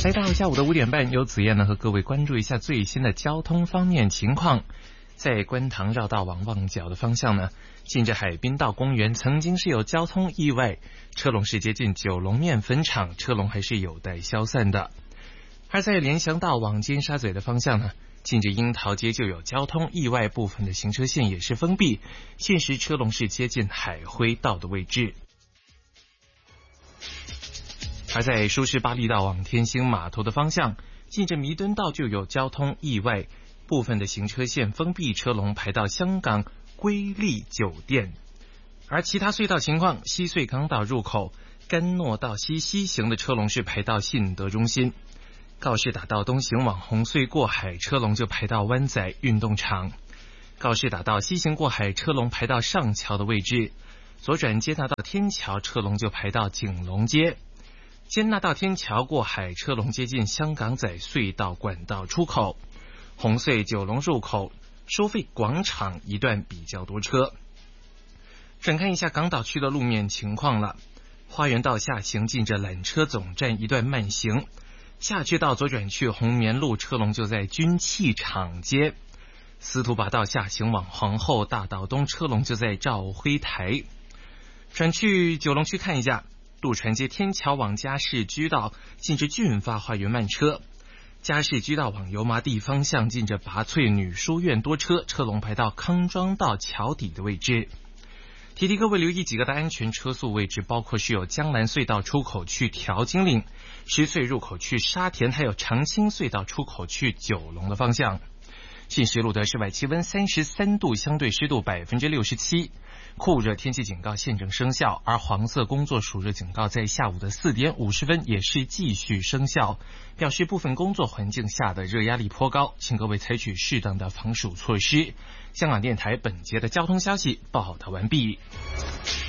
来到下午的5点半，由子燕呢和各位关注一下最新的交通方面情况。在观塘绕道往旺角的方向呢，近着海滨道公园曾经是有交通意外，车龙是接近九龙面粉厂，车龙还是有待消散的。而在联翔道往尖沙咀的方向呢，近着樱桃街就有交通意外，部分的行车线也是封闭，现时车龙是接近海辉道的位置。而在舒适巴厘道往天星码头的方向，近着弥敦道就有交通意外，部分的行车线封闭，车龙排到香港瑰丽酒店。而其他隧道情况，西隧港岛入口甘诺道西西行的车龙是排到信德中心，告士打道东行往红隧过海，车龙就排到湾仔运动场，告士打道西行过海，车龙排到上桥的位置，左转接纳道天桥，车龙就排到景隆街，接纳道天桥过海，车龙接近香港仔隧道管道出口，红隧九龙入口收费广场一段比较多车。转看一下港岛区的路面情况了，花园道下行近着缆车总站一段慢行，下去到左转去红棉路，车龙就在军器厂街，司徒拔道下行往皇后大道东，车龙就在兆辉台。转去九龙区看一下，渡船街天桥往嘉士居道近着俊发花园慢车，嘉士居道往油麻地方向近着拔萃女书院多车，车龙排到康庄道桥底的位置。提提各位留意几个的安全车速位置，包括是有江南隧道出口去调金岭，石隧入口去沙田，还有长青隧道出口去九龙的方向。信息录得室外气温33度，相对湿度67%，酷热天气警告现正生效，而黄色工作暑热警告在下午的4点50分也是继续生效，表示部分工作环境下的热压力颇高，请各位采取适当的防暑措施。香港电台本节的交通消息报道完毕。